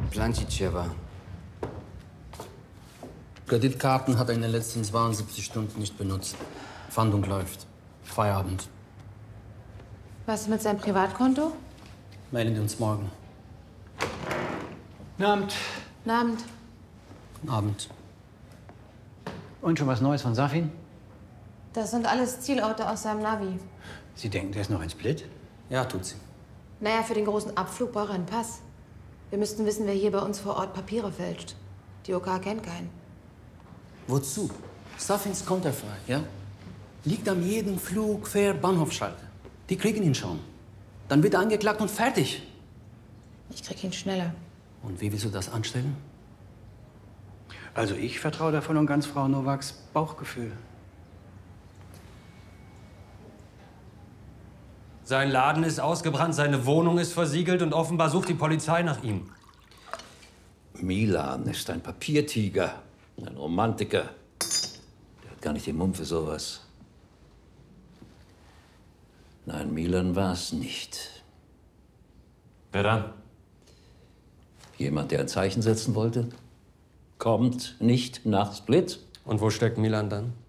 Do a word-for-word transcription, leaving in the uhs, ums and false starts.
Planticheva. Kreditkarten hat er in den letzten zweiundsiebzig Stunden nicht benutzt. Fahndung läuft. Feierabend. Was ist mit seinem Privatkonto? Melden wir uns morgen. Guten Abend. Guten Abend. Guten Abend. Und schon was Neues von Safin? Das sind alles Zielorte aus seinem Navi. Sie denken, der ist noch in Split? Ja, tut sie. Naja, für den großen Abflug braucht er einen Pass. Wir müssten wissen, wer hier bei uns vor Ort Papiere fälscht. Die O K kennt keinen. Wozu? Safins konterfrei, ja? Liegt am jeden Flug, Fähr, Bahnhofschalter. Die kriegen ihn schon. Dann wird er angeklagt und fertig. Ich krieg ihn schneller. Und wie willst du das anstellen? Also ich vertraue da voll und ganz Frau Nowaks Bauchgefühl. Sein Laden ist ausgebrannt, seine Wohnung ist versiegelt und offenbar sucht die Polizei nach ihm. Milan ist ein Papiertiger, ein Romantiker. Der hat gar nicht den Mumm für sowas. Nein, Milan war es nicht. Wer dann? Jemand, der ein Zeichen setzen wollte. Kommt nicht nach Split. Und wo steckt Milan dann?